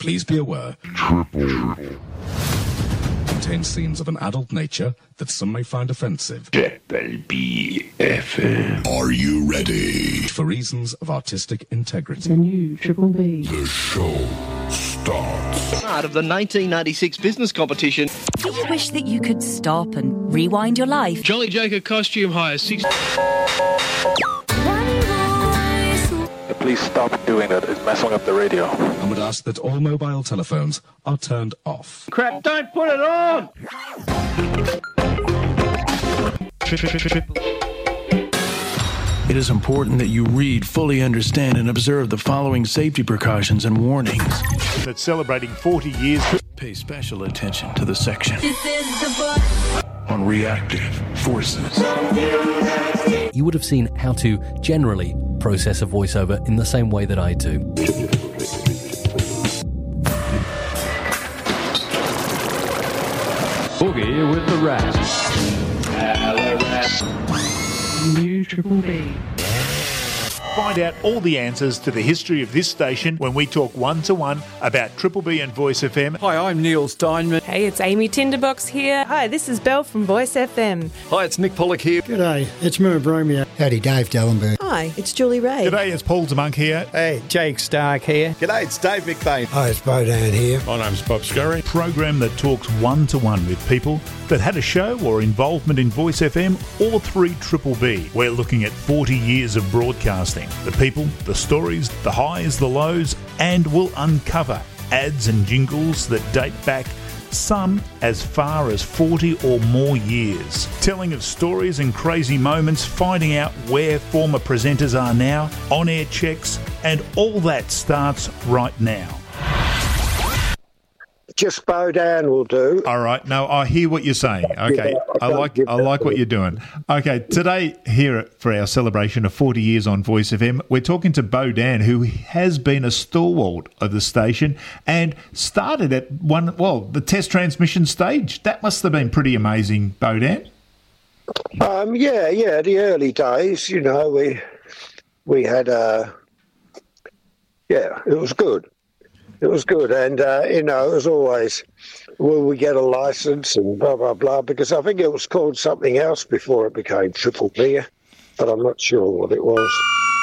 Please be aware. Contains scenes of an adult nature that some may find offensive. Triple B FM. Are you ready? For reasons of artistic integrity. The new Triple B. The show starts. Part of the 1996 business competition. Do you wish that you could stop and rewind your life? Jolly Joker costume hire 6. Please stop doing that. It's messing up the radio. And would ask that all mobile telephones are turned off. Crap, don't put it on! It is important that you read, fully understand, and observe the following safety precautions and warnings. That's celebrating 40 years. Pay special attention to the section on reactive forces. You would have seen how to generally process a voiceover in the same way that I do. Boogie with the Rats. Hello, Rats. New Triple B. Find out all the answers to the history of this station when we talk one-to-one about Triple B and Voice FM. Hi, I'm Neil Steinman. Hey, it's Amy Tinderbox here. Hi, this is Belle from Voice FM. Hi, it's Nick Pollock here. G'day, it's Merv Bromeo. Howdy, Dave Dellenberg. Hi, it's Julie Ray. G'day, it's Paul DeMonk here. Hey, Jake Stark here. G'day, it's Dave McBain. Hi, it's Bodan here. My name's Bob Scurry. Program that talks one-to-one with people that had a show or involvement in Voice FM or 3 Triple B. We're looking at 40 years of broadcasting. The people, the stories, the highs, the lows, and we'll uncover ads and jingles that date back some as far as 40 or more years. Telling of stories and crazy moments, finding out where former presenters are now, on-air checks, and all that starts right now. Just bow down will do. All right. No, I hear what you're saying. Okay. Yeah, I like what you're doing. Okay. Today, here for our celebration of 40 years on Voice FM, we're talking to Bodan, who has been a stalwart of the station and started at the test transmission stage. That must have been pretty amazing, Bodan. Yeah. The early days, we had it was good. It was good, and, it was always, will we get a licence and blah, blah, blah, because I think it was called something else before it became Triple B, but I'm not sure what it was.